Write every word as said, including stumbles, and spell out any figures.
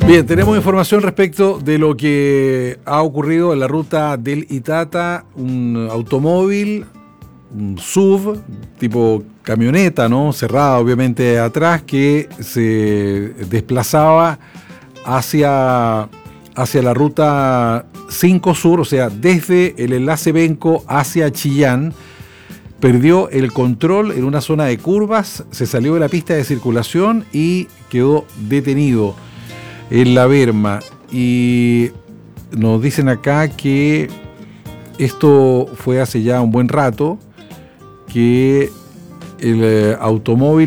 Bien, tenemos información respecto de lo que ha ocurrido en la ruta del Itata, un automóvil, un S U V, tipo camioneta, ¿no? Cerrada obviamente atrás, que se desplazaba hacia, hacia la ruta cinco Sur, o sea, desde el enlace Benco hacia Chillán. Perdió el control en una zona de curvas, se salió de la pista de circulación y quedó detenido en la berma. Y nos dicen acá que esto fue hace ya un buen rato, que el eh, automóvil